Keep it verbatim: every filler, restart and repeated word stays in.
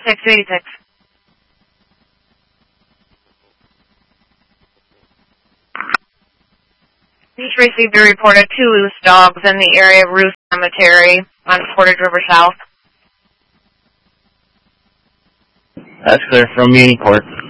six eighty-six. Each received a report of two loose dogs in the area of Roost Cemetery on Portage River South. That's clear from Muniport.